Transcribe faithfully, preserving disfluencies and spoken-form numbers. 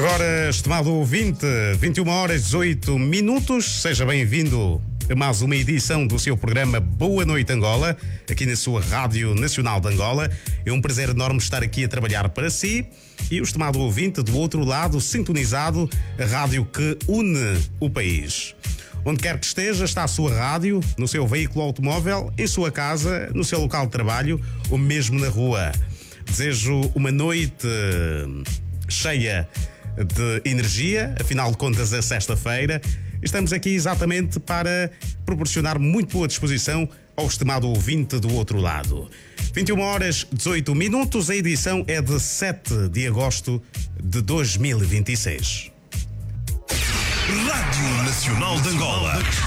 Agora, estimado ouvinte, vinte e uma horas e dezoito minutos, seja bem-vindo a mais uma edição do seu programa Boa Noite Angola, aqui na sua Rádio Nacional de Angola. É um prazer enorme estar aqui a trabalhar para si e o estimado ouvinte do outro lado, sintonizado, a rádio que une o país. Onde quer que esteja, está a sua rádio, no seu veículo automóvel, em sua casa, no seu local de trabalho ou mesmo na rua. Desejo uma noite cheia de energia, afinal de contas é sexta-feira. Estamos aqui exatamente para proporcionar muito boa disposição ao estimado ouvinte do outro lado. vinte e uma horas e dezoito minutos, a edição é de sete de agosto de dois mil e vinte e seis. Rádio Nacional de Angola.